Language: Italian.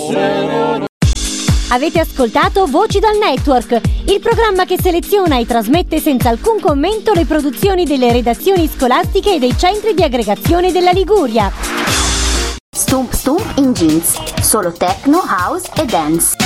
Avete ascoltato Voci dal Network, il programma che seleziona e trasmette senza alcun commento le produzioni delle redazioni scolastiche e dei centri di aggregazione della Liguria. Stump Stump in Jeans, solo techno, house e dance.